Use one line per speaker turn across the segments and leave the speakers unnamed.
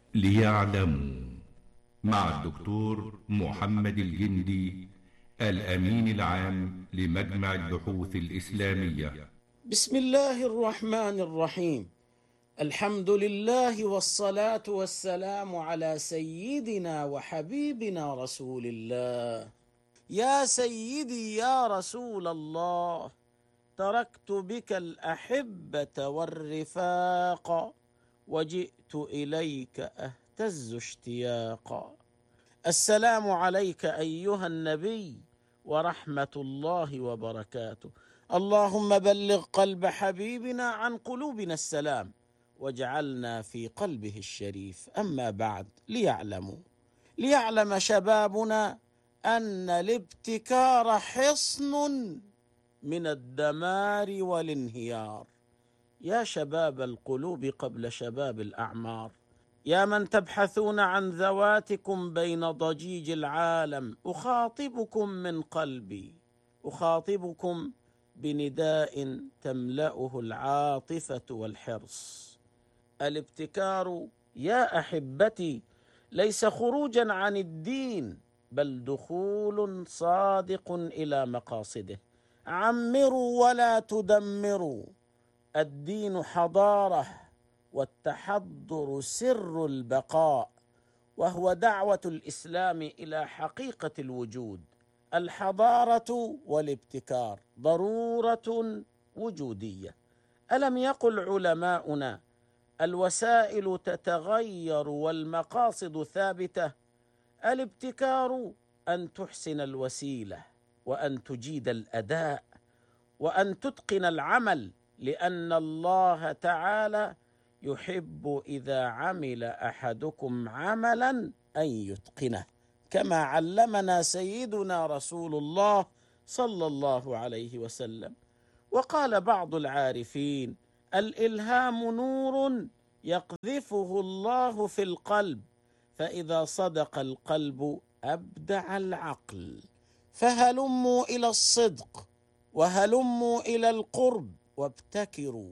ليعلموا مع الدكتور محمد الجندي، الأمين العام لمجمع البحوث الإسلامية.
بسم الله الرحمن الرحيم. الحمد لله والصلاة والسلام على سيدنا وحبيبنا رسول الله. يا سيدي يا رسول الله، تركت بك الأحبة والرفاق، وجئت إليك أهتز اشتياقا. السلام عليك أيها النبي ورحمة الله وبركاته. اللهم بلغ قلب حبيبنا عن قلوبنا السلام، واجعلنا في قلبه الشريف. أما بعد، ليعلم شبابنا أن الابتكار حصن من الدمار والانهيار. يا شباب القلوب قبل شباب الأعمار، يا من تبحثون عن ذواتكم بين ضجيج العالم، أخاطبكم من قلبي، أخاطبكم بنداء تملأه العاطفة والحرص. الابتكار يا أحبتي ليس خروجا عن الدين، بل دخول صادق إلى مقاصده. عمروا ولا تدمروا، الدين حضارة والتحضر سر البقاء، وهو دعوة الإسلام إلى حقيقة الوجود. الحضارة والابتكار ضرورة وجودية. ألم يقل علماؤنا: الوسائل تتغير والمقاصد ثابتة؟ الابتكار أن تحسن الوسيلة، وأن تجيد الأداء، وأن تتقن العمل، لأن الله تعالى يحب إذا عمل أحدكم عملا أن يتقنه، كما علمنا سيدنا رسول الله صلى الله عليه وسلم. وقال بعض العارفين: الإلهام نور يقذفه الله في القلب، فإذا صدق القلب أبدع العقل. فهلموا إلى الصدق، وهلموا إلى القرب، وابتكروا،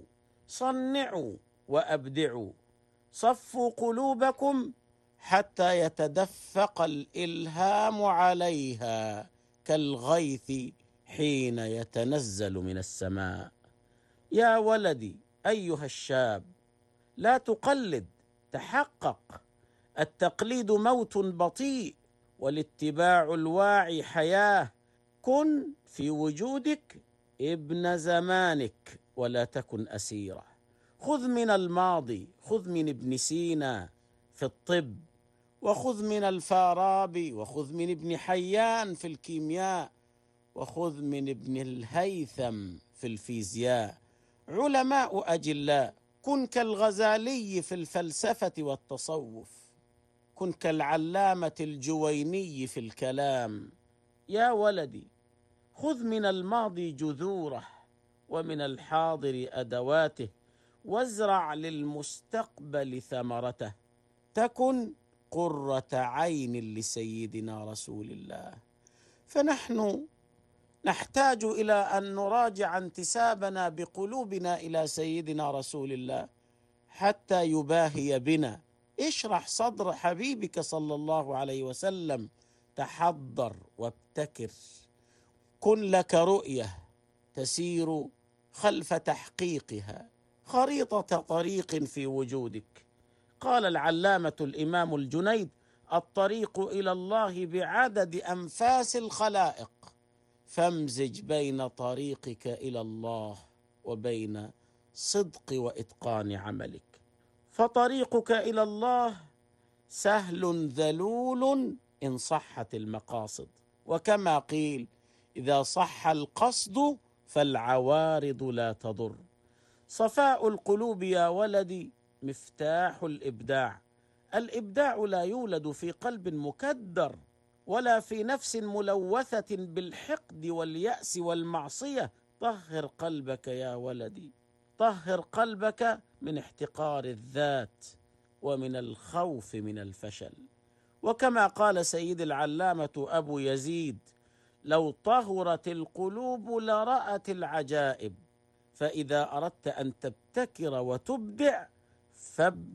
صنعوا وأبدعوا. صفوا قلوبكم حتى يتدفق الإلهام عليها كالغيث حين يتنزل من السماء. يا ولدي أيها الشاب، لا تقلد، تحقق. التقليد موت بطيء، والاتباع الواعي حياة. كن في وجودك ابن زمانك، ولا تكن أسيره. خذ من الماضي، خذ من ابن سينا في الطب، وخذ من الفارابي، وخذ من ابن حيان في الكيمياء، وخذ من ابن الهيثم في الفيزياء. علماء أجلاء. كن كالغزالي في الفلسفة والتصوف، كن كالعلامة الجويني في الكلام. يا ولدي، خذ من الماضي جذوره، ومن الحاضر أدواته، وازرع للمستقبل ثمرته. تكن قرة عين لسيدنا رسول الله. فنحن نحتاج إلى أن نراجع انتسابنا بقلوبنا إلى سيدنا رسول الله حتى يباهي بنا. اشرح صدر حبيبك صلى الله عليه وسلم، تحضر وابتكر. كن لك رؤية تسير خلف تحقيقها، خريطة طريق في وجودك. قال العلامة الإمام الجنيد: الطريق إلى الله بعدد أنفاس الخلائق، فامزج بين طريقك إلى الله وبين صدق وإتقان عملك. فطريقك إلى الله سهل ذلول إن صحت المقاصد، وكما قيل: إذا صح القصد فالعوارض لا تضر. صفاء القلوب يا ولدي مفتاح الإبداع. الإبداع لا يولد في قلب مكدر، ولا في نفس ملوثة بالحقد واليأس والمعصية. طهر قلبك يا ولدي، طهر قلبك من احتقار الذات ومن الخوف من الفشل. وكما قال سيد العلامة أبو يزيد: لو طهرت القلوب لرأت العجائب. فإذا أردت أن تبتكر وتبدع، فابدأ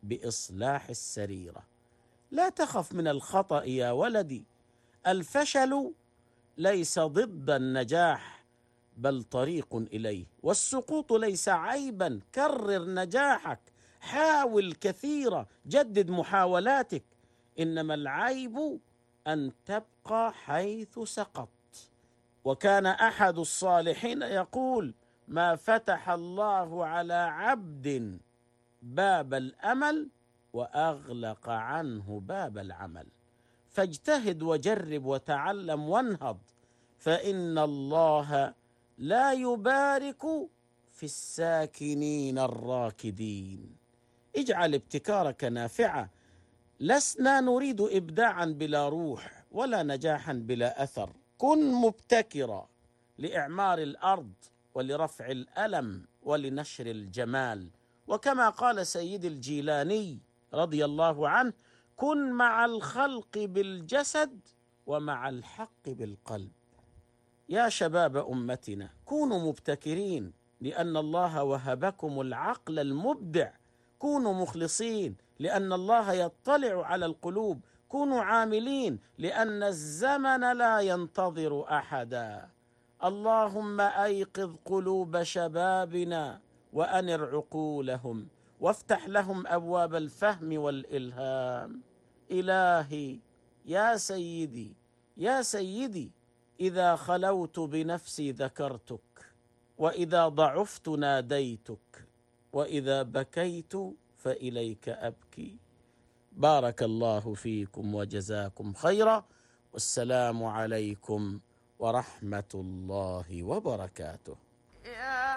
بإصلاح السريرة. لا تخف من الخطأ يا ولدي، الفشل ليس ضد النجاح بل طريق إليه، والسقوط ليس عيبا، كرر نجاحك، حاول كثيرا، جدد محاولاتك، إنما العيب أن تبقى حيث سقطت. وكان أحد الصالحين يقول: ما فتح الله على عبد باب الأمل وأغلق عنه باب العمل. فاجتهد وجرب وتعلم وانهض، فإن الله لا يبارك في الساكنين الراكدين. اجعل ابتكارك نافعة. لسنا نريد إبداعا بلا روح ولا نجاحا بلا أثر. كن مبتكرا لإعمار الأرض ولرفع الألم ولنشر الجمال. وكما قال سيد الجيلاني رضي الله عنه: كن مع الخلق بالجسد ومع الحق بالقلب. يا شباب أمتنا، كونوا مبتكرين لأن الله وهبكم العقل المبدع. كونوا مخلصين لأن الله يطلع على القلوب. كونوا عاملين لأن الزمن لا ينتظر أحدا. اللهم أيقظ قلوب شبابنا وأنر عقولهم وافتح لهم أبواب الفهم والإلهام. إلهي يا سيدي يا سيدي، إذا خلوت بنفسي ذكرتك، وإذا ضعفت ناديتك، وإذا بكيت فإليك أبكي. بارك الله فيكم وجزاكم خيرا، والسلام عليكم ورحمة الله وبركاته.